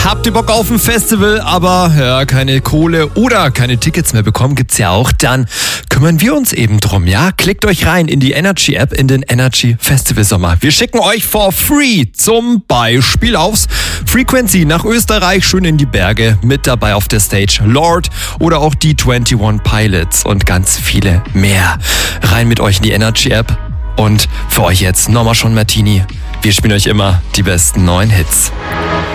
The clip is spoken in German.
Habt ihr Bock auf ein Festival, aber ja, keine Kohle oder keine Tickets mehr bekommen, gibt's ja auch. Dann kümmern wir uns eben drum, ja? Klickt euch rein in die Energy App, in den Energy Festival Sommer. Wir schicken euch for free zum Beispiel aufs Frequency nach Österreich, schön in die Berge. Mit dabei auf der Stage Lord oder auch die 21 Pilots und ganz viele mehr. Rein mit euch in die Energy App. Und für euch jetzt nochmal schon Martini. Wir spielen euch immer die besten neuen Hits.